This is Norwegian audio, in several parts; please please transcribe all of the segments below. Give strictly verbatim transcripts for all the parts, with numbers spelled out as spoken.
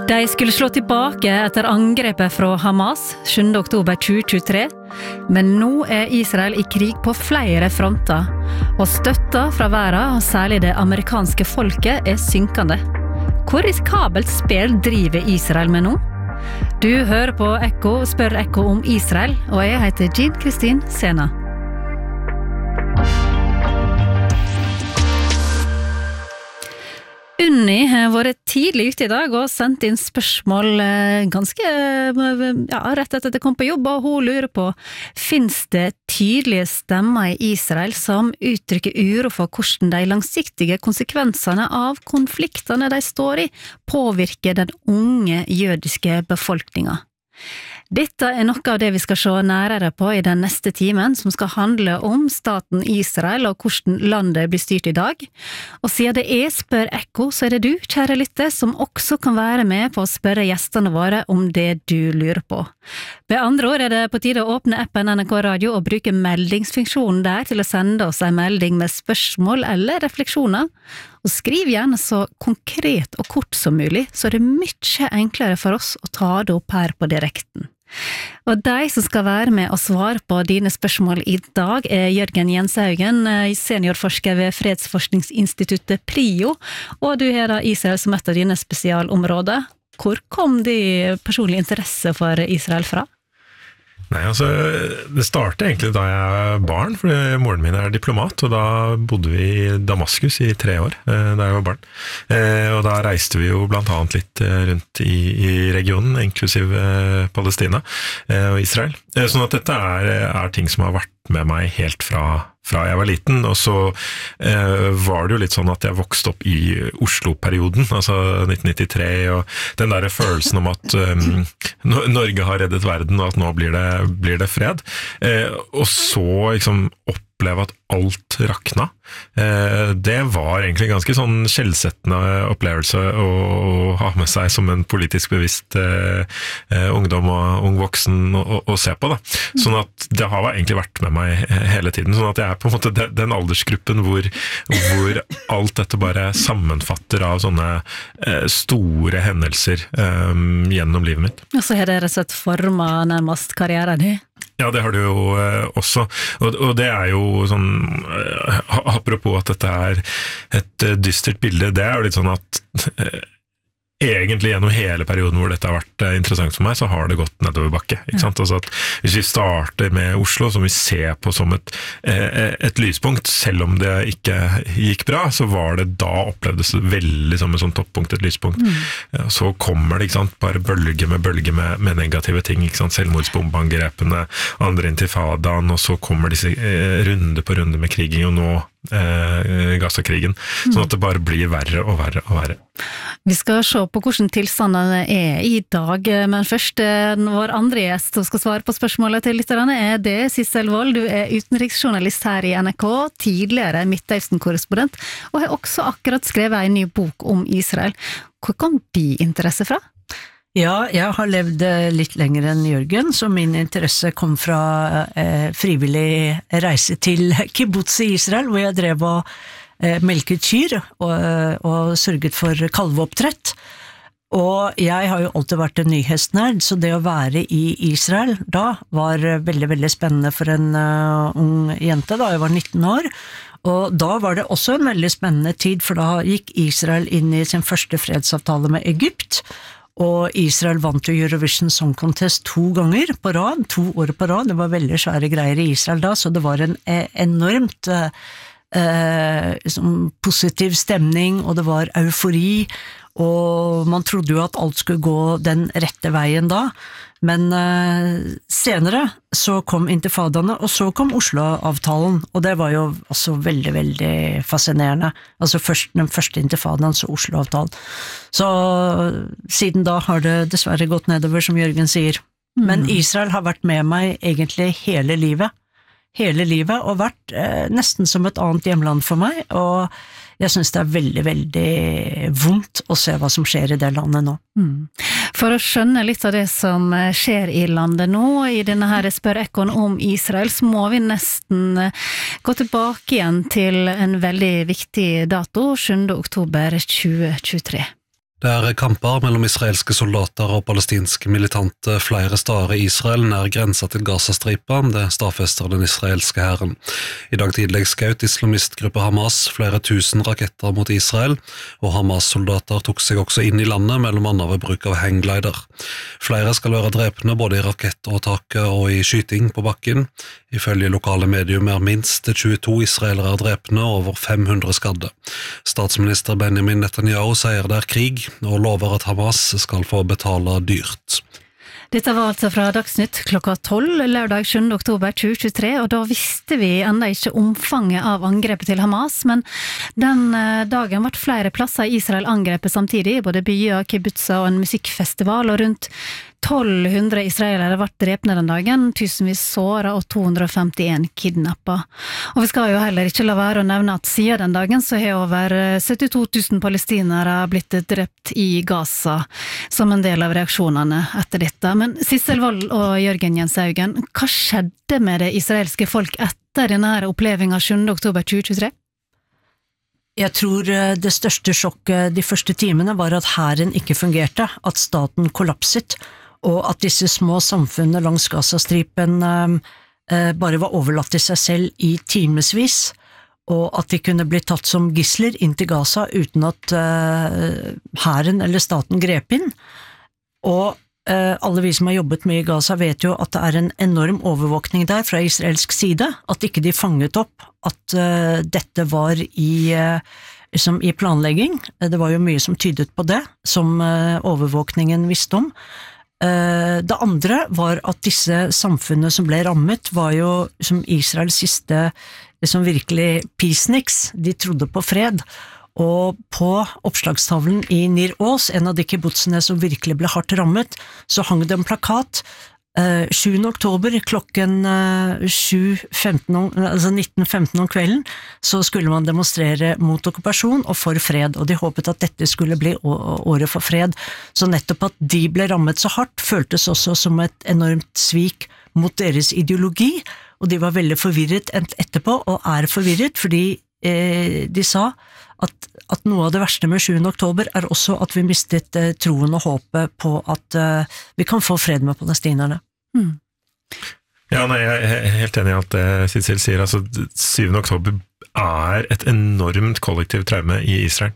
De skulle slå tilbake etter angrepet fra Hamas sjuende oktober tjue tjuetre, men nå er Israel i krig på flere fronter, og støtta fra verden, særlig det amerikanske folket, er synkende. Hvor risikabelt spill driver Israel med nå? Du hører på Ekko, spør Ekko om Israel, og jeg heter Jean Kristin Sena. Unni har vært tidlig ute i dag og sendt inn spørsmål ganske ja, rett etter at jeg kom på jobb, og hun lurer på, finnes det tydelige stemmer i Israel som uttrykker uro for hvordan de langsiktige konsekvensene av konfliktene de står i påvirker den unge jødiske befolkningen? Dette er noe av det vi skal se nærere på i den neste timen, som skal handle om staten Israel og hvordan landet blir styrt i dag. Og siden det er Spør Ekko, så er det du, kjære lytter, som også kan være med på å spørre gjestene våre om det du lurer på. Med andre ord er det på tide å åpne appen N R K Radio og bruke meldingsfunksjonen der til å sende oss en melding med spørsmål eller refleksjoner. Og skriv gjerne så konkret og kort som mulig, så er det mye enklere for oss å ta det opp her på direkten. Og de som skal være med og svare på dine spørsmål i dag er Jørgen Jenshaugen, seniorforsker ved Fredsforskningsinstituttet PRIO, og du har da Israel som et av dine spesialområder. Hvor kom de personlige interesse for Israel fra? Nei, altså, det startet egentlig da jeg var barn, fordi moren min er diplomat, og da bodde vi i Damaskus i tre år, da jeg var barn. Og da reiste vi jo blant annet litt rundt i, i regionen, inklusiv Palestina og Israel. Sånn at dette er, er ting som har vært med meg helt fra, fra jeg var liten, og så eh, var det jo litt sånn at jeg vokste opp i Oslo-perioden, altså nitten nittitre, og den der følelsen om at um, Norge har reddet verden, og at nå blir det, blir det fred. Eh, og så liksom oppleve at alt rakna. Eh, det var egentlig ganske sånn skjellsettende opplevelse å, å ha med seg som en politisk bevisst eh, ungdom og ung voksen å, å se på da. Sånn at det har egentlig vært med meg hele tiden, sånn at jeg er på en måte den, den aldersgruppen hvor, hvor alt dette bare sammenfatter av sånne eh, store hendelser eh, gjennom livet mitt. Og så har det rett og slett formet nærmest karrieren din? Ja, det har du jo eh, også, og, og det er jo sånn, eh, apropos at dette er et eh, dystert bilde, det er jo litt sånn at eh, egentlig gjennom hele perioden hvor dette har vært eh, interessant for meg, så har det gått nedover bakke, ikke sant? Altså at hvis vi starter med Oslo, som vi ser på som et, eh, et lyspunkt, selv om det ikke gikk bra, så var det da opplevdes veldig som et sånn toppunkt, et lyspunkt. Mm. Ja, så kommer det, ikke sant, bare bølge med bølge med, med negative ting, ikke sant, selvmordsbombeangrepene, andre intifadaen, og så kommer disse eh, runde på runde med kriging, og nå eh, Gaza-krigen, sånn at det bare blir verre og verre og verre. Vi skal se på hvordan tilstandene er i dag, men først vår andre gjest som skal svare på spørsmålet til lytterne er det Sissel Wold. Du er utenriksjournalist her i N R K, tidligere Midtøsten-korrespondent, og har også akkurat skrevet en ny bok om Israel. Hvor kom de interesse fra? Ja, jeg har levd litt lenger enn Jørgen, så min interesse kom fra eh, frivillig reise til kibbutz i Israel, hvor jeg drev og eh, melket kyr og, og sørget for kalveoppdrett. Og jeg har jo alltid vært en nyhetsnerd, så det å være i Israel da var veldig, veldig spennende for en uh, ung jente da jeg var nitten år. Og da var det også en veldig spennende tid, for da gikk Israel inn i sin første fredsavtale med Egypt, og Israel vant jo Eurovision Song Contest to ganger på rad, to år på rad. Det var veldig svære greier i Israel da, så det var en enormt eh, liksom, positiv stemning, og det var eufori, og man trodde jo at alt skulle gå den rette veien da. Men eh, senere så kom intifadaene, og så kom Oslo-avtalen, og det var jo også veldig, veldig fascinerende. Altså først, den første intifadaen, så Oslo-avtalen. Så siden da har det dessverre gått nedover, som Jørgen sier. Men Israel har vært med meg egentlig hele livet. Hele livet, og vært eh, nesten som et annet hjemland for meg, og jeg synes det er veldig, veldig vondt å se hva som skjer i det landet nå. Mm. For å skjønne litt av det som skjer i landet nå, i denne her Spør Ekko om Israel, så må vi nesten gå tilbake igjen til en veldig viktig dato, sjuende oktober tjue tjuetre. Det er kamper mellom israelske soldater og palestinske militante flere steder i Israel nær grensa til Gazastripa, det stadfester den israelske hæren. I dag tidlig skjøt islamistgruppe Hamas flere tusen raketter mot Israel, og Hamas-soldater tok seg også inn i landet, mellom annet ved bruk av hangglider. Flere skal være drepne både i rakettåtaket og i skyting på bakken. Ifølge lokale medium er minst tjueto israelere drepne og over fem hundre skadde. Statsminister Benjamin Netanyahu sier det er krig, og lover at Hamas skal få betale dyrt. Dette var altså fra Dagsnytt klokka tolv, lørdag sjuende oktober tjue tjuetre, og da visste vi enda ikke omfanget av angrepet til Hamas, men den dagen ble flere plasser i Israel angrepet samtidig, både byer, kibbutzer og en musikkfestival, og rundt tolv hundre israelere ble drepne den dagen, tusenvis såret og to hundre femtien kidnappet. Og vi skal jo heller ikke la være å nevne at siden den dagen så har over syttito tusen palestinere blitt drept i Gaza som en del av reaksjonene etter dette. Men Sissel Wold og Jørgen Jenshaugen, hva skjedde med det israelske folk etter denne opplevelsen sjuende oktober tjue tjuetre? Jeg tror det største sjokket de første timene var at hæren ikke fungerte, at staten kollapset, og at disse små samfunnene langs Gazastripen eh, bare var overlatt til seg selv i timesvis, og at de kunne bli tatt som gisler inn til Gaza uten at eh, hæren eller staten grep inn. Og eh, alle vi som har jobbet med i Gaza vet jo at det er en enorm overvåkning der fra israelsk side, at ikke de fanget opp at eh, dette var i eh, liksom i planlegging. Det var jo mye som tydet på det, som eh, overvåkningen visste om. Det andre var at disse samfunnene som ble rammet var jo som Israels siste liksom virkelig peaceniks, de trodde på fred, og på oppslagstavlen i Nir Oz, en av de kibbutzene som virkelig ble hardt rammet, så hang det en plakat sjuende oktober klokken sju femten, altså nitten femten om kvelden, så skulle man demonstrere mot okkupasjon og for fred, og de håpet at dette skulle bli året for fred. Så nettopp at de ble rammet så hardt føltes også som et enormt svik mot deres ideologi, og de var veldig forvirret etterpå, og er forvirret, fordi eh, de sa at, at noe av det verste med sjuende oktober er også at vi mistet eh, troen og håpet på at eh, vi kan få fred med palestinerne. Mm. Ja, nei, jeg er helt enig i alt det Sissel sier. Altså, syvende oktober er et enormt kollektivt traume i Israel.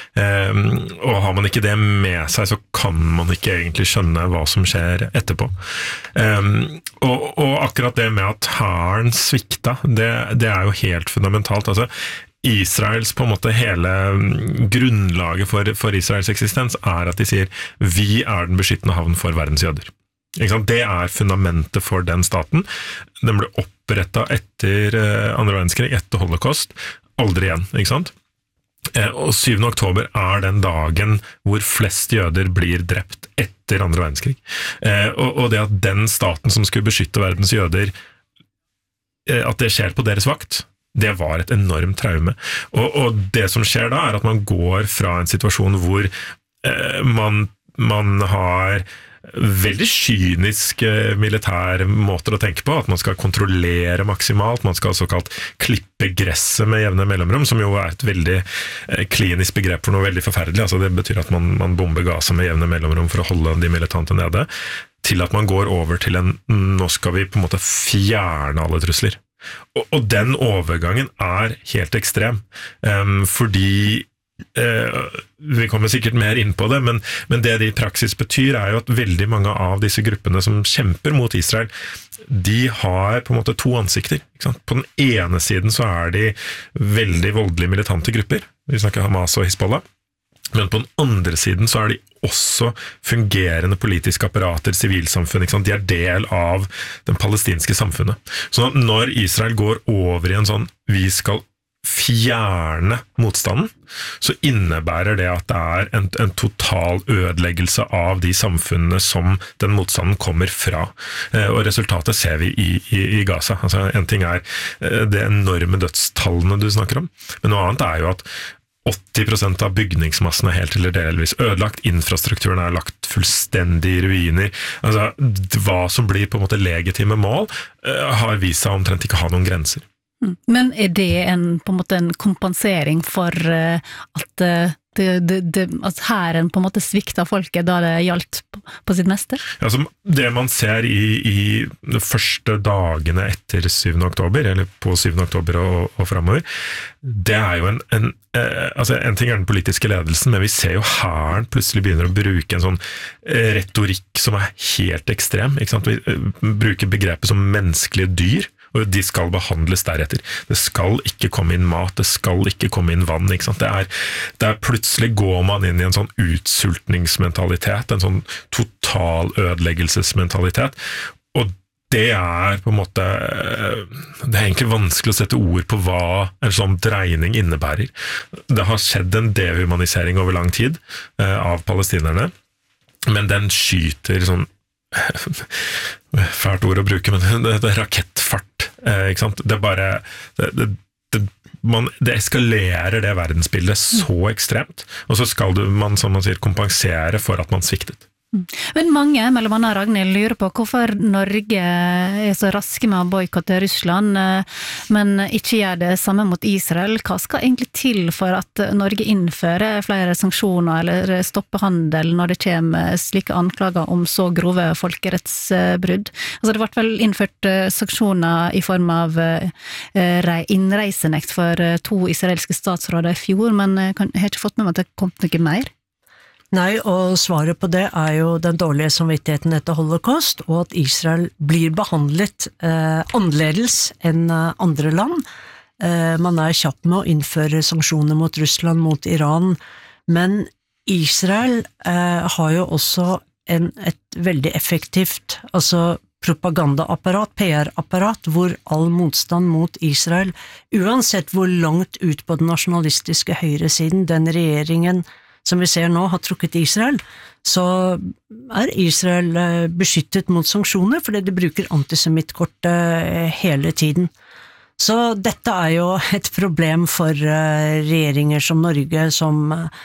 Um, og har man ikke det med seg, så kan man ikke egentlig skjønne hva som skjer etterpå. Um, og, og akkurat det med at hæren svikta, det, det er jo helt fundamentalt. Altså, Israels på en måte hele grunnlaget for, for Israels eksistens er at de sier vi er den beskyttende havn for verdens jøder. Ikke sant? Det er fundamentet for den staten. Den ble opprettet etter andre verdenskrig, etter holocaust, aldri igjen, ikke sant? Og syvende oktober er den dagen hvor flest jøder blir drept etter andre verdenskrig. Og det at den staten som skulle beskytte verdens jøder, at det skjer på deres vakt, det var et enormt traume. Og, og det som skjer da, er at man går fra en situasjon hvor man, man har veldig kynisk militær måter å tenke på, at man skal kontrollere maksimalt, man skal såkalt klippe gresset med jevne mellomrom, som jo er et veldig klinisk begrep for noe veldig forferdelig. Altså det betyr at man, man bomber Gaza med jevne mellomrom for å holde de militante nede, til at man går over til en, nå skal vi på en måte fjerne alle trusler. Og, og den overgangen er helt ekstrem, um, fordi Uh, vi kommer sikkert mer inn på det, men, men det det i praksis betyr er jo at veldig mange av disse gruppene som kjemper mot Israel, de har på en måte to ansikter. Ikke sant? På den ene siden så er de veldig voldelige militante grupper, vi snakker Hamas og Hezbollah, men på den andre siden så er de også fungerende politiske apparater, sivilsamfunn, ikke sant? De er del av den palestinske samfunnet. Så når Israel går over i en sånn, vi skal fjerne motstanden, så innebærer det at det er en, en total ødeleggelse av de samfunnene som den motstanden kommer fra. Eh, og resultatet ser vi i, i, i Gaza. Altså, en ting er eh, det enorme dødstallene du snakker om, men noe annet er jo at åtti prosent av bygningsmassen er helt eller delvis ødelagt, infrastrukturen er lagt fullstendig i ruiner. Altså, hva som blir på en måte legitime mål, eh, har vist seg omtrent ikke ha noen grenser. Men er det en, på en måte en kompensering for uh, at uh, det, det, det, at hæren på en måte svikta folket da det gjaldt på, på sitt meste? Altså, det man ser i, i de første dagene etter syvende oktober, eller på syvende oktober og, og fremover, det er jo en, en eh, altså en ting er den politiske ledelsen, men vi ser jo hæren plutselig begynner å bruke en sånn eh, retorikk som er helt ekstrem, ikke sant? Vi eh, bruker begrepet som menneskelige dyr, og de skal behandles deretter. Det skal ikke komme inn mat, det skal ikke komme inn vann, ikke sant? Det er, det er plutselig går man inn i en sånn utsultningsmentalitet, en sånn total ødeleggelsesmentalitet, og det er på en måte, det er egentlig vanskelig å sette ord på hva en sånn dreining innebærer. Det har skjedd en dehumanisering over lang tid eh, av palestinerne, men den skyter sånn fælt ord å bruke, men det, det er rakettfart, eh, ikke sant? Det er bare det, det, det, man, det eskalerer det verdensbildet så ekstremt, og så skal du, man, som man sier, kompensere for at man sviktet. Men mange, mellom annet Ragnhild, lurer på hvorfor Norge er så raske med å boykotte Russland, men ikke gjør det samme mot Israel. Hva skal egentlig til for at Norge innfører flere sanksjoner eller stopper handel når det kommer slike anklager om så grove folkerettsbrudd? Altså det ble vel innført sanksjoner i form av innreisenekt for to israelske statsråder i fjor, men jeg har ikke fått med meg at det kom noe mer. Nei, og svaret på det er jo den dårlige samvittigheten etter holocaust, og at Israel blir behandlet eh, annerledes enn andre land. Eh, man er kjapp med å innføre sanksjoner mot Russland, mot Iran, men Israel eh, har jo også en, et veldig effektivt, altså propagandaapparat, P R-apparat, hvor all motstand mot Israel, uansett hvor langt ut på den nasjonalistiske høyresiden den regjeringen som vi ser nå har trukket Israel, så er Israel beskyttet mot sanksjoner, fordi de bruker antisemittkortet hele tiden. Så dette er jo et problem for regjeringer som Norge, som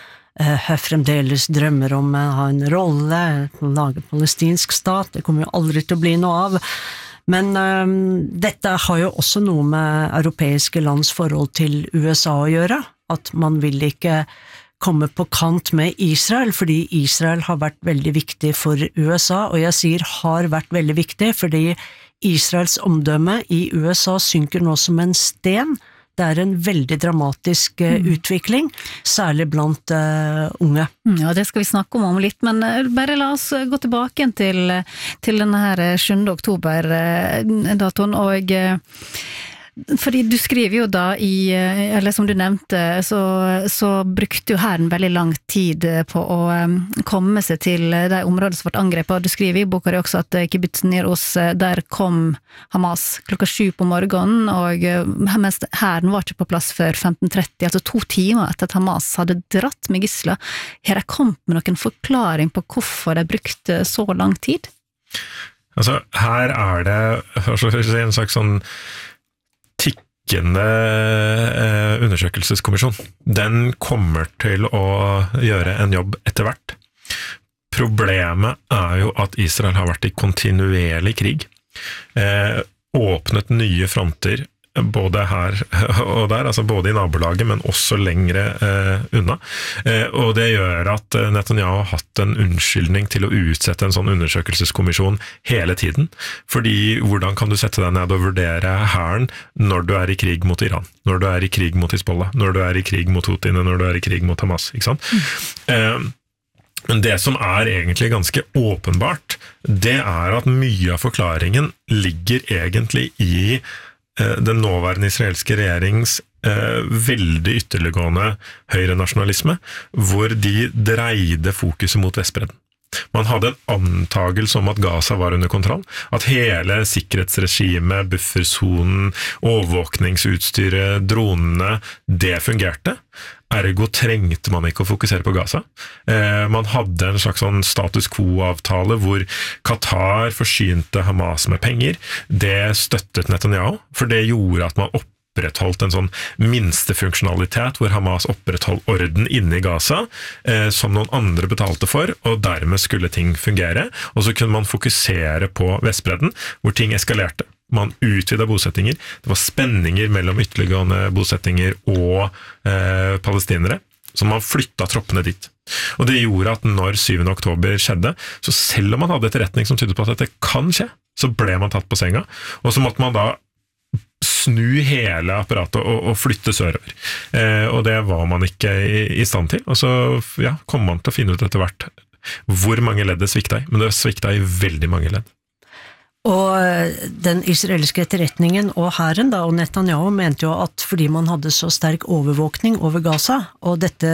fremdeles drømmer om å ha en rolle, å lage en palestinsk stat, det kommer jo aldri til å bli noe av. Men um, dette har jo også noe med europeiske lands forhold til U S A å gjøre, at man vil ikke komme på kant med Israel, fordi Israel har vært veldig viktig for U S A, og jeg sier har vært veldig viktig, fordi Israels omdømme i U S A synker nå som en sten. Det er en veldig dramatisk uh, mm. utvikling, særlig blant uh, unge. Ja, det skal vi snakke om om litt, men bare la oss gå tilbake til, til denne her sjuende oktober-datoen, og fordi du skriver jo da i, eller som du nevnte, så, så brukte jo hæren veldig lang tid på å komme seg til de områdene som ble angrepet, og du skriver i boka di også at kibbutz Nir Oz, der kom Hamas klokka sju på morgenen, og mens hæren var ikke på plass før femten tretti, altså to timer etter at Hamas hadde dratt med gisler. Har de kommet med noen forklaring på hvorfor de brukte så lang tid? Altså, her er det en slags sånn tikkende eh, undersøkelseskommisjon. Den kommer til å gjøre en jobb etter hvert. Problemet er jo at Israel har vært i kontinuerlig krig. Eh, åpnet nye fronter, både her og der, altså både i nabolaget, men også lengre eh, unna. Eh, og det gjør at Netanyahu har hatt en unnskyldning til å utsette en sånn undersøkelseskommisjon hele tiden. Fordi hvordan kan du sette deg ned og vurdere hæren når du er i krig mot Iran, når du er i krig mot Hizbollah, når du er i krig mot Houthine, når du er i krig mot Hamas, ikke sant? Mm. Eh, Men det som er egentlig ganske åpenbart, det er at mye av forklaringen ligger egentlig i eh, den nåværende israelske regjerings eh, veldig ytterliggående høyrenasjonalisme, hvor de dreide fokuset mot Vestbredden. Man hadde en antagelse om at Gaza var under kontroll, at hele sikkerhetsregimet, buffersonen, overvåkningsutstyret, dronene, det fungerte. Ergo trengte man ikke å fokusere på Gaza. Eh, man hadde en slags sånn status quo-avtale hvor Qatar forsynte Hamas med penger. Det støttet Netanyahu, for det gjorde at man opp opprettholdt en sånn minstefunksjonalitet hvor Hamas opprettholdt orden inne i Gaza, eh, som noen andre betalte for, og dermed skulle ting fungere. Og så kunne man fokusere på Vestbredden, hvor ting eskalerte. Man utvidet bosettinger. Det var spenninger mellom ytterliggående bosettinger og eh, palestinere. så man flyttet troppene dit. Og det gjorde at når syvende oktober skjedde, så selv om man hadde etterretning som tydet på at dette kan skje, så ble man tatt på senga, og så måtte man da snu hele apparatet og, og flytte sørover. Eh, og det var man ikke i, i stand til. Og så ja, kom man til å finne ut etter hvert hvor mange ledd det svikta i, men det svikta i veldig mange ledd. Og den israelske etterretningen og hæren da, og Netanyahu mente jo at fordi man hadde så sterk overvåkning over Gaza, og dette,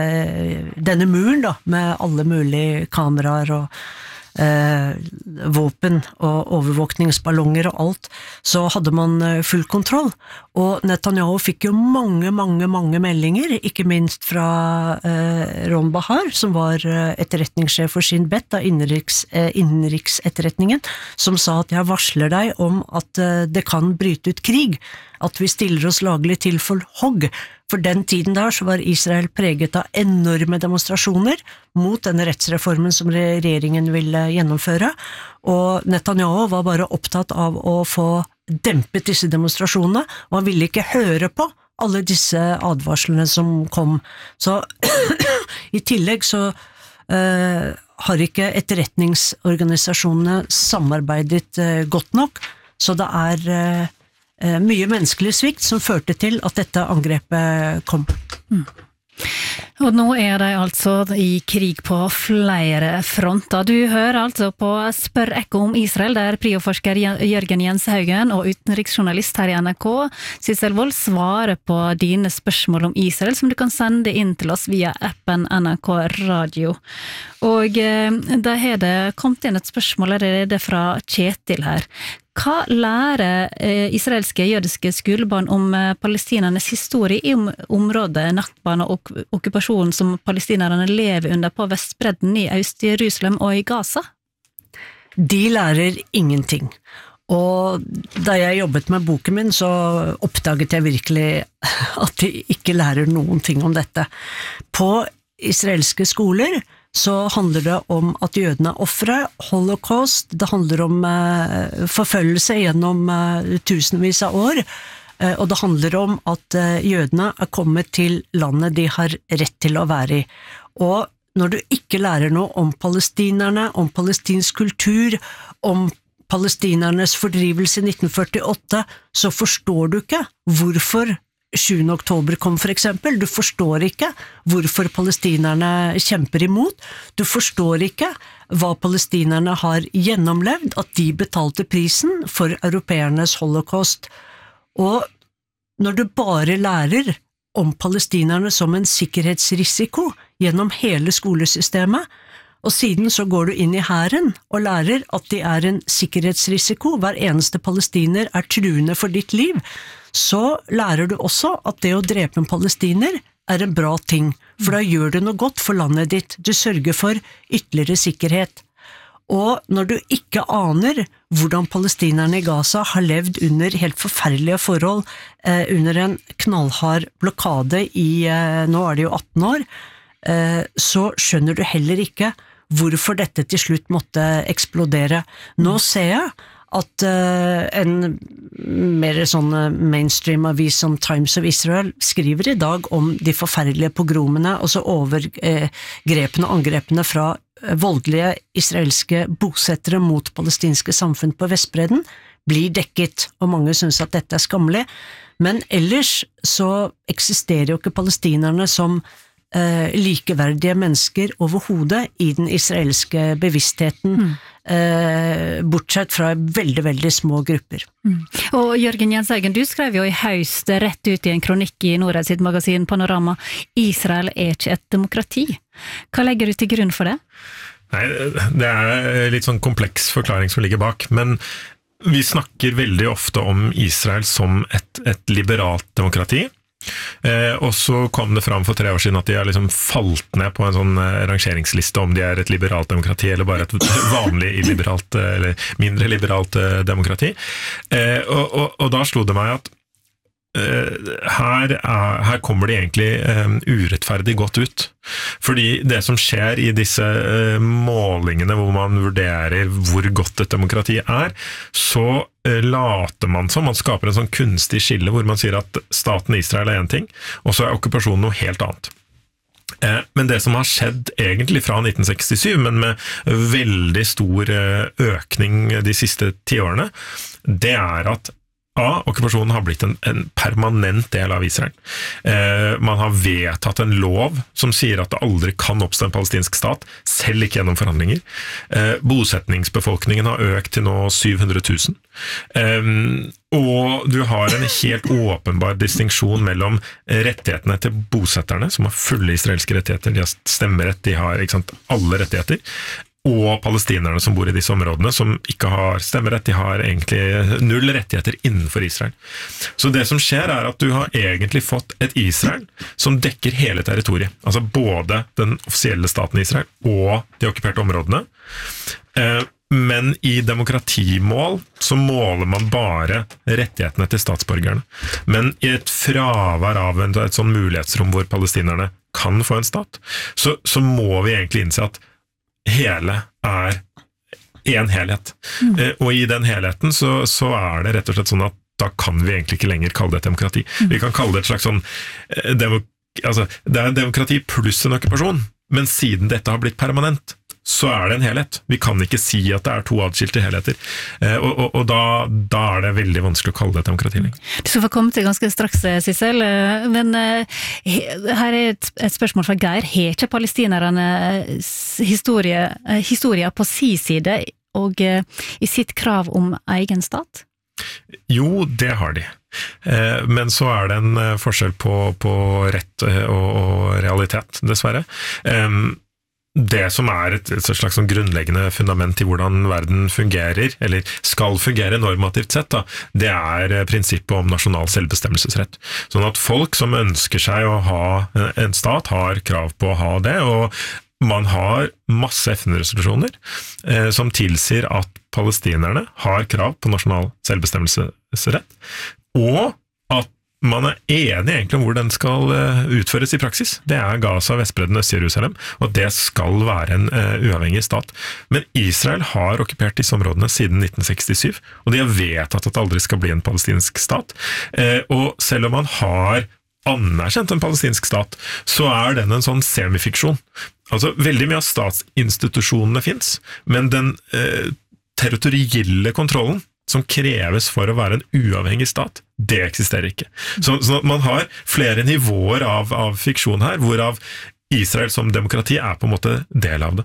denne muren da, med alle mulige kameraer og eh, våpen og overvåkningsballonger og alt, så hadde man full kontroll. Og Netanyahu fikk jo mange, mange, mange meldinger, ikke minst fra eh, Ron Bahar, som var etterretningssjef for Shin Bet, da innenriks, eh, innenriksetterretningen, som sa at jeg varsler deg om at eh, det kan bryte ut krig, at vi stiller oss laglig til for hogg. For den tiden der så var Israel preget av enorme demonstrasjoner mot denne rettsreformen som regjeringen ville gjennomføre, og Netanyahu var bare opptatt av å få dempet disse demonstrasjonene, og han ville ikke høre på alle disse advarslene som kom. Så i tillegg så uh, har ikke etterretningsorganisasjonene samarbeidet uh, godt nok, så det er uh, mye menneskelig svikt som førte til at dette angrepet kom. Mm. Og nå er de altså i krig på flere fronter. Du hører altså på Spør Ekko om Israel, der prioforsker Jørgen Jenshaugen og utenriksjournalist her i N R K, Sissel Wold, svarer på dine spørsmål om Israel, som du kan sende inn til oss via appen N R K Radio. Og da har det kommet inn et spørsmål allerede fra Kjetil her. Hva lærer eh, israelske jødiske skolebarn om eh, palestinernes historie i om, området, Nakban og okkupasjonen som palestinerne lever under på Vestbredden i Øst-Jerusalem og i Gaza? De lærer ingenting. Og da jeg jobbet med boken min, så oppdaget jeg virkelig at de ikke lærer noen ting om dette. På israelske skoler så handler det om at jødene er ofre, holocaust, det handler om eh, forfølgelse gjennom eh, tusenvis av år, eh, og det handler om at eh, jødene er kommet til landet de har rett til å være i. Og når du ikke lærer noe om palestinerne, om palestinsk kultur, om palestinernes fordrivelse i nitten førtiåtte, så forstår du ikke hvorfor sjuende oktober kom for eksempel. Du forstår ikke hvorfor palestinerne kjemper imot. Du forstår ikke hva palestinerne har gjennomlevd, at de betalte prisen for europeernes holocaust. Og når du bare lærer om palestinerne som en sikkerhetsrisiko gjennom hele skolesystemet, og siden så går du inn i hæren og lærer at de er en sikkerhetsrisiko, hver eneste palestiner er truende for ditt liv, så lærer du også at det å drepe en palestiner er en bra ting, for da gjør du noe godt for landet ditt. Du sørger for ytterligere sikkerhet. Og når du ikke aner hvordan palestinerne i Gaza har levd under helt forferdelige forhold, eh, under en knallhard blokade i, eh, nå er det jo atten år, eh, så skjønner du heller ikke hvorfor dette til slutt måtte eksplodere. Nå ser jeg at uh, en mer sånn mainstream avis som Times of Israel skriver i dag om de forferdelige pogromene, og så overgrepene og angrepene fra voldelige israelske bosettere mot palestinske samfunn på Vestbredden, blir dekket, og mange synes at dette er skammelig. Men ellers så eksisterer jo ikke palestinerne som Uh, likeverdige mennesker overhodet i den israelske bevisstheten, mm. uh, bortsett fra veldig, veldig små grupper. Mm. Og Jørgen Jenshaugen, du skrev jo i høst rett ut i en kronikk i Nordrød sitt magasin Panorama, Israel er ikke et demokrati. Hva legger du til grunn for det? Nei, det er litt sånn kompleks forklaring som ligger bak, men vi snakker veldig ofte om Israel som et, et liberalt demokrati. Eh, og så kom det fram for tre år siden at de har liksom falt ned på en sånn eh, rangeringsliste om de er et liberalt demokrati eller bare et vanlig illiberalt eller mindre liberalt eh, demokrati. Eh, og, og, og da slo det meg at eh, her, er, her kommer de egentlig eh, urettferdig godt ut. Fordi det som skjer i disse eh, målingene hvor man vurderer hvor godt et demokrati er, så later man som, man skaper en sånn kunstig skille hvor man sier at staten Israel er en ting, og så er okkupasjonen noe helt annet. Men det som har skjedd egentlig fra nitten sekstisju, men med veldig stor økning de siste ti årene, det er at A, okkupasjonen har blitt en, en permanent del av Israel. Eh, man har vedtatt en lov som sier at det aldri kan oppstå en palestinsk stat, selv ikke gjennom forhandlinger. Eh, bosetningsbefolkningen har økt til nå syv hundre tusen. Eh, og du har en helt åpenbar distinksjon mellom rettighetene til bosetterne, som har fulle israelske rettigheter, de har stemmerett, de har ikke sant, alle rettigheter, og palestinerne som bor i disse områdene, som ikke har stemmerett, de har egentlig null rettigheter innenfor Israel. Så det som skjer er at du har egentlig fått et Israel som dekker hele territoriet, altså både den offisielle staten Israel og de okkuperte områdene. Men i demokratimål så måler man bare rettighetene til statsborgerne. Men i et fravær av et sånn mulighetsrom hvor palestinerne kan få en stat, så, så må vi egentlig innse at hele er en helhet. Mm. Eh, og i den helheten så, så er det rett og slett sånn at da kan vi egentlig ikke lenger kalle det et demokrati. Mm. Vi kan kalle det et slags sånn eh, demok altså, det er demokrati pluss en okkupasjon, men siden dette har blitt permanent, så er det en helhet. Vi kan ikke si at det er to adskilte helheter. Eh, og og, og da, da er det veldig vanskelig å kalle det demokrati lenger. Du skal få komme til ganske straks, Sissel, men eh, her er et, et spørsmål fra Geir. Har ikke palestinerne historie, historia på si side og eh, i sitt krav om egen stat? Jo, det har de. Eh, men så er det en forskjell på, på rett og, og realitet, dessverre. Eh, Det som er et, et slags sånn grunnleggende fundament i hvordan verden fungerer, eller skal fungere normativt sett, da, det er prinsippet om nasjonal selvbestemmelsesrett. Sånn at folk som ønsker seg å ha en stat, har krav på å ha det, og man har masse F N-resolusjoner eh, som tilsier at palestinerne har krav på nasjonal selvbestemmelsesrett, og at man er enig egentlig om hvor den skal utføres i praksis. Det er Gaza, Vestbredden, Øst-Jerusalem, og det skal være en uh, uavhengig stat. Men Israel har okkupert disse områdene siden nitten sekstisju, og de har vedtatt at det aldri skal bli en palestinsk stat. Uh, og selv om man har anerkjent en palestinsk stat, så er den en sånn semifiksjon. Altså, veldig mye av statsinstitusjonene finnes, men den uh, territorielle kontrollen som kreves for å være en uavhengig stat, det eksisterer ikke. Så, så man har flere nivåer av, av fiksjon her, hvorav Israel som demokrati er på en måte del av det.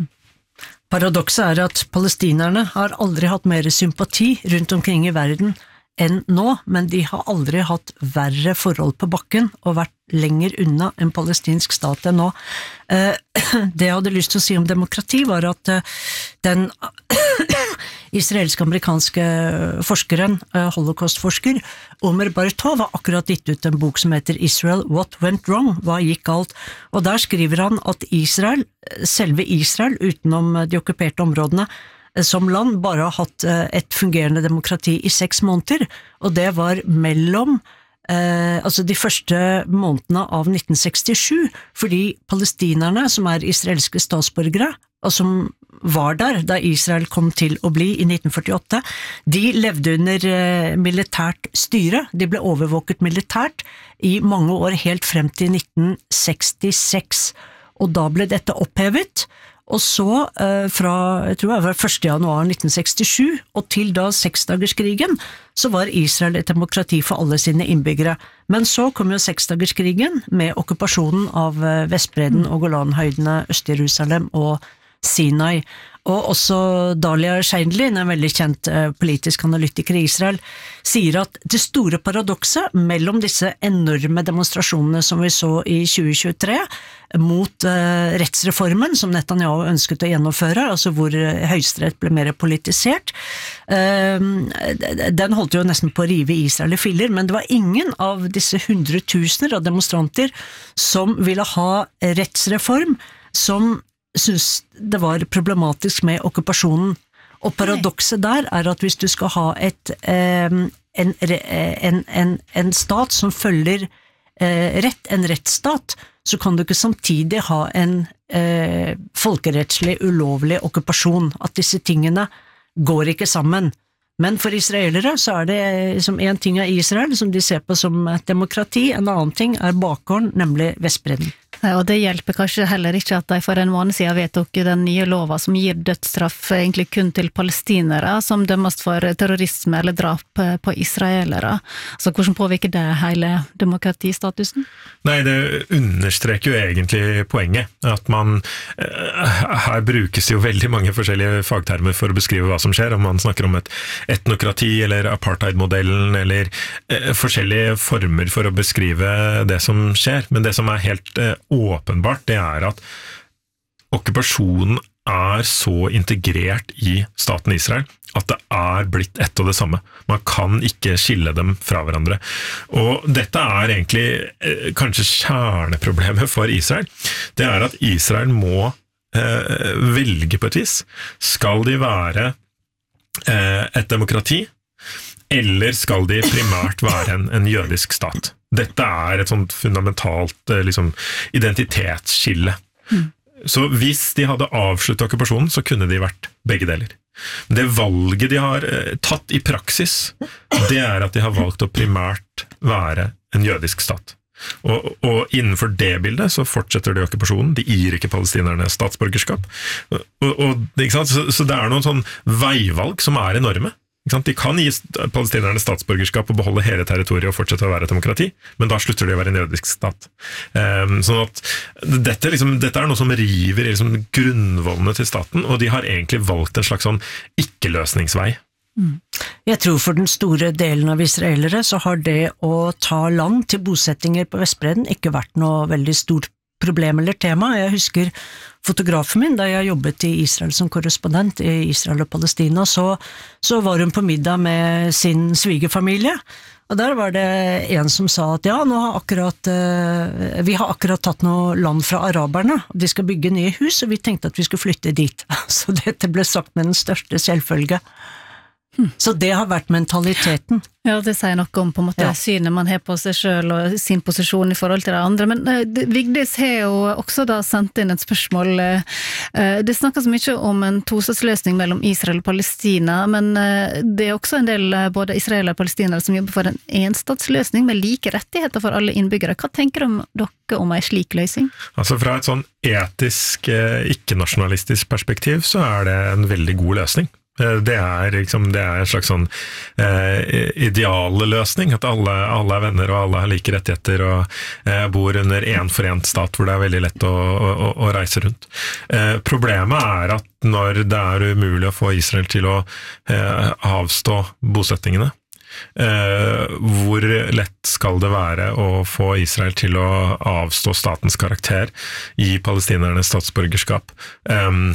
Paradokset er at palestinerne har aldri hatt mer sympati rundt omkring i verden enn nå, men de har aldri hatt verre forhold på bakken og vært lenger unna en palestinsk stat enn nå. Det jeg hadde lyst til å si om demokrati var at den israelsk-amerikanske forskeren, holocaust-forsker, Omer Bartov har akkurat gitt ut en bok som heter Israel, What Went Wrong? Hva gikk galt? Og der skriver han at Israel, selve Israel, utenom de okkuperte områdene, som land bare har hatt et fungerende demokrati i seks måneder, og det var mellom eh, altså de første månedene av nitten sekstisju, fordi palestinerne, som er israelske statsborgere, og som var der da Israel kom til å bli i nitten førtiåtte, de levde under eh, militært styre, de ble overvåket militært i mange år helt frem til nitten sekstiseks, og da ble dette opphevet. Og så eh, fra, jeg tror det var første januar nitten sekstisju, og til da seksdagerskrigen, så var Israel et demokrati for alle sine innbyggere. Men så kom jo seksdagerskrigen med okkupasjonen av Vestbredden og Golanhøydene, Øst-Jerusalem og Sinai. Og også Dalia Scheindlin, en veldig kjent eh, politisk analytiker i Israel, sier at det store paradokset mellom disse enorme demonstrasjonene som vi så i tjue tjuetre mot eh, rettsreformen som Netanyahu ønsket å gjennomføre, altså hvor eh, høyesterett ble mer politisert, eh, den holdt jo nesten på å rive Israel i filler, men det var ingen av disse hundretusener av demonstranter som ville ha rettsreform, som synes det var problematisk med okkupasjonen. Og paradokset der er at hvis du skal ha et, eh, en, en, en, en stat som følger eh, rett, en rettsstat, så kan du ikke samtidig ha en eh, folkerettslig ulovlig okkupasjon. At disse tingene går ikke sammen. Men for israelere så er det som en ting er Israel, som de ser på som et demokrati, en annen ting er bakgården, nemlig Vestbredden. Og det hjelper kanskje heller ikke at de for en måned siden vedtok den nye lova som gir dødsstraff egentlig kun til palestinere som dømmes for terrorisme eller drap på israelere. Så hvordan påvirker det hele demokratistatusen? Nei, det understreker jo egentlig poenget, at man, her brukes jo veldig mange forskjellige fagtermer for å beskrive hva som skjer, om man snakker om et etnokrati eller apartheidmodellen eller eh, forskjellige former for å beskrive det som skjer, men det som er helt eh, åpenbart, det er at okkupasjonen er så integrert i staten Israel at det er blitt ett og det samme. Man kan ikke skille dem fra hverandre. Og dette er egentlig eh, kanskje kjerneproblemet for Israel. Det er at Israel må eh, velge på et vis. Skal de være eh, et demokrati, eller skal de primært være en, en jødisk stat? Dette er et sånt fundamentalt liksom, identitetsskille. Mm. Så hvis de hadde avsluttet okkupasjonen, så kunne de vært begge deler. Det valget de har eh, tatt i praksis, det er at de har valgt å primært være en jødisk stat. Og, og innenfor det bildet så fortsetter de okkupasjonen, de gir ikke palestinerne statsborgerskap. Og, og, ikke sant? Så, så det er noen sånn veivalg som er enorme. De kan gi palestinerne statsborgerskap og beholde hele territoriet og fortsette å være et demokrati, men da slutter de å være en jødisk stat. Um, sånn at dette, liksom, dette er noe som river i liksom, grunnvollene til staten, og de har egentlig valgt en slags sånn ikke-løsningsvei. Mm. Jeg tror for den store delen av israelere så har det å ta land til bosettinger på Vestbredden ikke vært noe veldig stort problem eller tema. Jeg husker fotografen min, da jeg jobbet i Israel som korrespondent i Israel og Palestina, så, så var hun på middag med sin svigerfamilie, og der var det en som sa at ja, nå har akkurat, uh, vi har akkurat tatt noe land fra araberne, og de skal bygge nye hus, og vi tenkte at vi skulle flytte dit. Så dette ble sagt med den største selvfølge. Hmm. Så det har vært mentaliteten. Ja, det sier noe om på en måte ja. synet man har på seg selv og sin posisjon i forhold til de andre. Men uh, Vigdis har jo også da sendt inn et spørsmål. Uh, det snakkes mye om en tostatsløsning mellom Israel og Palestina, men uh, det er også en del uh, både israelere og palestinere som jobber for en enstatsløsning med like rettigheter for alle innbyggere. Hva tenker om dere om en slik løsning? Altså fra et sånn etisk, uh, ikke-nasjonalistisk perspektiv så er det en veldig god løsning. Det er, liksom, det er en slags sånn eh, idealløsning, at alle, alle er venner og alle har like rettigheter og eh, bor under en forent stat hvor det er veldig lett å, å, å reise rundt. Eh, problemet er at når det er umulig å få Israel til å eh, avstå bosettingene, eh, hvor lett skal det være å få Israel til å avstå statens karakter i palestinernes statsborgerskap? Eh,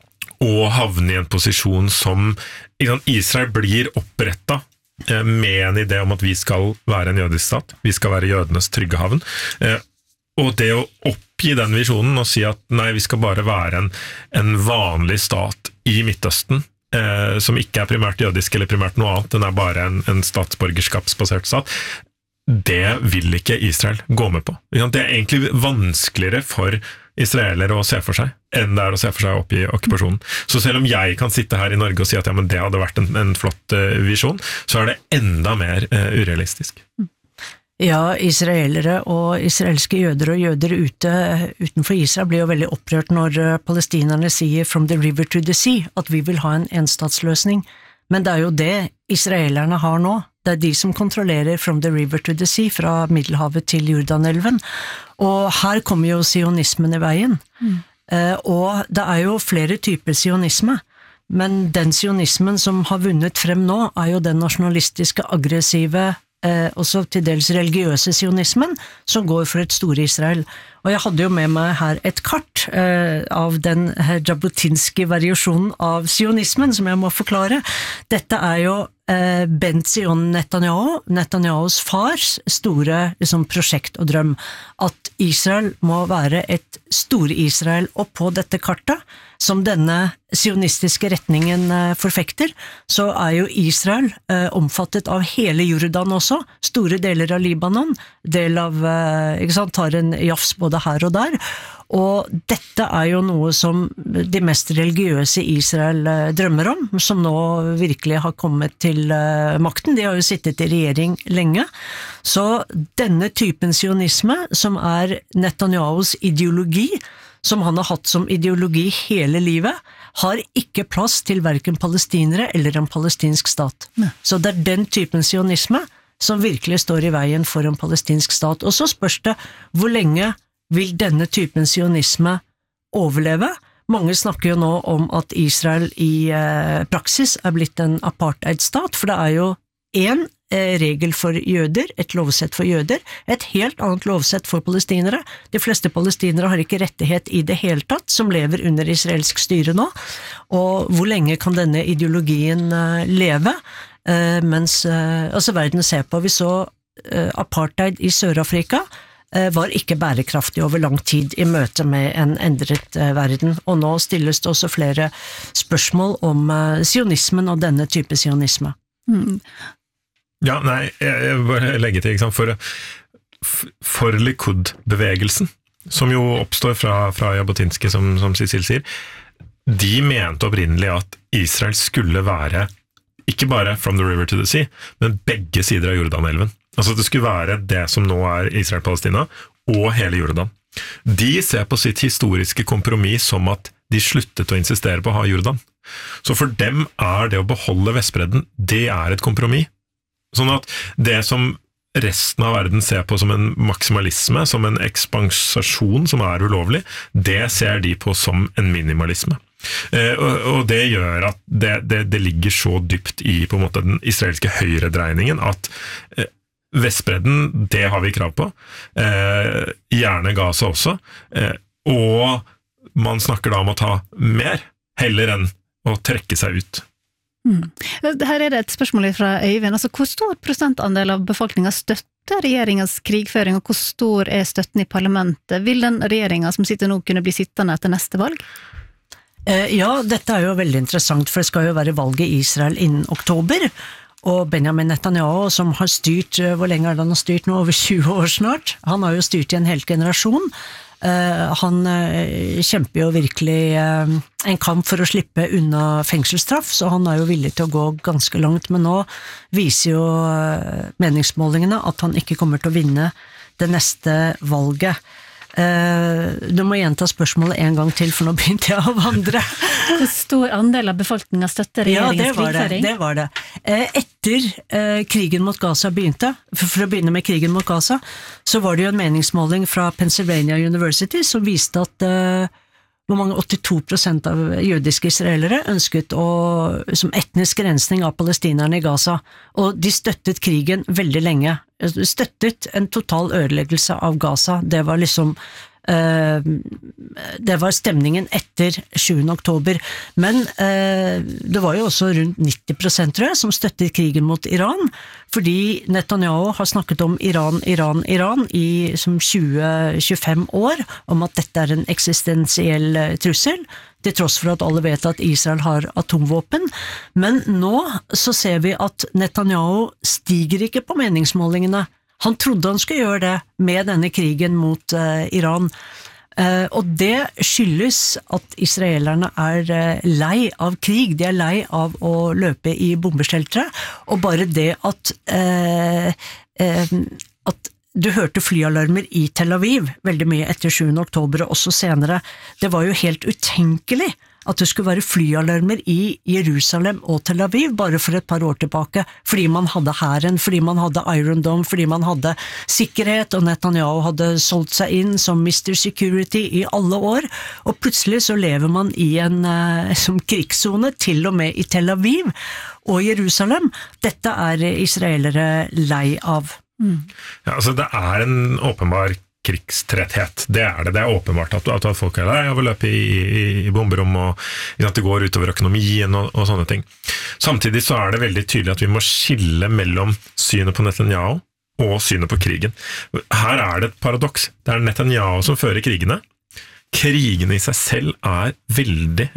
og havne i en posisjon som Israel blir opprettet med en idé om at vi skal være en jødisk stat, vi skal være jødenes trygge havn, og det å oppgi den visjonen og si at nei, vi skal bare være en, en vanlig stat i Midtøsten, eh, som ikke er primært jødisk eller primært noe annet, den er bare en, en statsborgerskapsbasert stat, det vil ikke Israel gå med på. Det er egentlig vanskeligere for israelere å se for seg, enn det er å se for seg opp i okkupasjonen. Så selv om jeg kan sitte her i Norge og si at ja, men det hadde vært en, en flott uh, visjon, så er det enda mer uh, urealistisk. Ja, israelere og israelske jøder og jøder ute, utenfor Israel blir jo veldig opprørt når palestinerne sier «from the river to the sea», at vi vil ha en enstatsløsning. Men det er jo det israelerne har nå. Det er de som kontrollerer «from the river to the sea», fra Middelhavet til Jordanelven. Og her kommer jo sionismen i veien. Mm. Eh, og det er jo flere typer sionisme. Men den sionismen som har vunnet frem nå, er jo den nasjonalistiske, aggressive, eh, også til dels religiøse sionismen, som går for et store Israel. Og jeg hadde jo med meg her et kart eh, av den jabotinske variasjonen av sionismen, som jeg må forklare. Dette er jo eh, Ben-Zion Netanyahu, Netanyahus fars store liksom, prosjekt og drøm, at Israel må være et store Israel, og på dette kartet, som denne sionistiske retningen eh, forfekter, så er jo Israel eh, omfattet av hele Jordan også, store deler av Libanon, del av, eh, ikke sant, tar en jafs både både her og der. Og dette er jo noe som de mest religiøse i Israel drømmer om, som nå virkelig har kommet til makten. De har jo sittet i regjering lenge. Så denne typen sionisme, som er Netanyahus ideologi, som han har hatt som ideologi hele livet, har ikke plass til hverken palestinere eller en palestinsk stat. Ne. Så det er den typen sionisme som virkelig står i veien for en palestinsk stat. Og så spørs det hvor lenge vil denne typen sionisme overleve? Mange snakker jo nå om at Israel i eh, praksis er blitt en apartheidstat, for det er jo en eh, regel for jøder, et lovsett for jøder, et helt annet lovsett for palestinere. De fleste palestinere har ikke rettighet i det hele tatt, som lever under israelsk styre nå. Og hvor lenge kan denne ideologien eh, leve? Eh, mens eh, altså verden ser på, vi så eh, apartheid i Sør-Afrika, var ikke bærekraftig over lang tid i møte med en endret verden. Og nå stilles det også flere spørsmål om sionismen og denne type sionisme. Mm. Ja, nei, jeg vil bare legge til, ikke sant, for, for Likud-bevegelsen, som jo oppstår fra, fra Jabotinsky, som, som Cecil sier, de mente opprinnelig at Israel skulle være ikke bare from the river to the sea, men begge sider av Jordanelven. Altså det skulle være det som nå er Israel-Palestina, og hele Jordan. De ser på sitt historiske kompromiss som at de sluttet å insistere på å ha Jordan. Så for dem er det å beholde Vestbredden, det er et kompromiss. Sånn at det som resten av verden ser på som en maksimalisme, som en ekspansjon som er ulovlig, det ser de på som en minimalisme. Eh, og, og det gjør at det, det, det ligger så dypt i på en måte den israelske høyredreiningen at eh, Vestbredden, det har vi krav på. Eh, gjerne Gaza også. Eh, og man snakker da om å ta mer, heller enn å trekke seg ut. Mm. Her er det et spørsmål fra Øyvind. Altså, hvor stor prosentandel av befolkningen støtter regjeringens krigføring, og hvor stor er støtten i parlamentet? Vil den regjeringen som sitter nå kunne bli sittende etter neste valg? Eh, ja, dette er jo veldig interessant, for det skal jo være valget i Israel innen oktober. Og Benjamin Netanyahu, som har styrt, hvor lenge er det han har styrt nå, over tjue år snart, han har jo styrt i en hel generasjon. Uh, han uh, kjemper jo virkelig uh, en kamp for å slippe unna fengselsstraff, så han er jo villig til å gå ganske langt, men nå viser jo uh, meningsmålingene at han ikke kommer til å vinne det neste valget. Uh, du må gjenta spørsmålet en gang til, for nå begynte jeg å vandre. Hvor stor andel av befolkningen støtter regjeringens krigføring? Ja, det var det. det, var det. Uh, etter uh, krigen mot Gaza begynte, for, for å begynne med krigen mot Gaza, så var det jo en meningsmåling fra Pennsylvania University som viste at uh, hvor mange åttito prosent av jødiske israelere ønsket å, som etnisk rensning av palestinerne i Gaza, og de støttet krigen veldig lenge. Støttet en total ødeleggelse av Gaza. Det var liksom uh, det var stemningen etter sjuende oktober. Men uh, det var jo også rundt nitti prosent, tror jeg, som støttet krigen mot Iran, fordi Netanyahu har snakket om Iran, Iran, Iran i som tjue til tjuefem år, om at dette er en eksistensiell trussel, til tross for at alle vet at Israel har atomvåpen. Men nå så ser vi at Netanyahu stiger ikke på meningsmålingene. Han trodde han skulle gjøre det med denne krigen mot uh, Iran. Uh, og det skyldes at israelerne er uh, lei av krig, de er lei av å løpe i bombesheltere, og bare det at, uh, uh, at du hørte flyalarmer i Tel Aviv veldig mye etter sjuende oktober og også senere. Det var jo helt utenkelig at det skulle være flyalarmer i Jerusalem og Tel Aviv bare for et par år tilbake, fordi man hadde hæren, fordi man hadde Iron Dome, fordi man hadde sikkerhet, og Netanyahu hadde solgt seg inn som mister Security i alle år, og plutselig så lever man i en uh, som krigszone, til og med i Tel Aviv og Jerusalem. Dette er israelere lei av. Mm. Ja, altså det er en åpenbar krigstretthet, det er det, det er åpenbart at, at folk er der, jeg vil løpe i, i, i bomberom, og at det går utover økonomien og, og sånne ting. Samtidig så er det veldig tydelig at vi må skille mellom synet på Netanyahu og synet på krigen. Her er det et paradoks, det er Netanyahu som fører krigene. Krigene i seg selv er veldig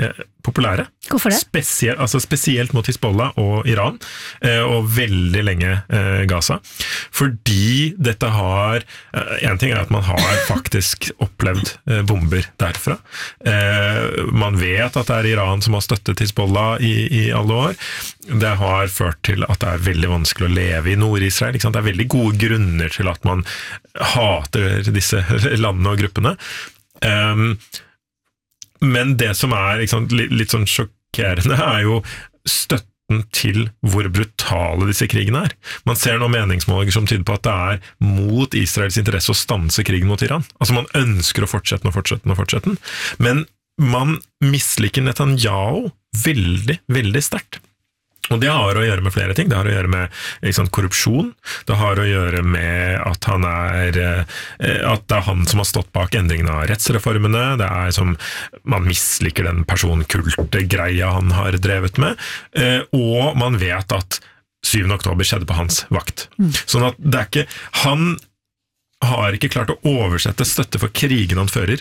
populære. Hvorfor det? Spesielt, altså spesielt mot Hizbollah og Iran, og veldig lenge Gaza. Fordi dette har, en ting er at man har faktisk opplevd bomber derfra. Man vet at det er Iran som har støttet Hizbollah i, i alle år. Det har ført til at det er veldig vanskelig å leve i Nord-Israel. Ikke sant? Det er veldig gode grunner til at man hater disse landene og gruppene. Um, Men det som er liksom, litt, litt sånn sjokkerende er jo støtten til hvor brutale disse krigene er. Man ser noen meningsmålinger som tyder på at det er mot Israels interesse å stanse krigen mot Iran. Altså man ønsker å fortsette og fortsette og fortsette. Men man misliker Netanyahu veldig, veldig sterkt. Og det har å gjøre med flere ting. Det har å gjøre med liksom, korrupsjon. Det har å gjøre med at han er at det er han som har stått bak endringen av rettsreformene. Det er som man misliker den personkulte greia han har drevet med. Og man vet at syvende oktober skjedde på hans vakt. Sånn at det er ikke han har ikke klart å oversette støtte for krigen han fører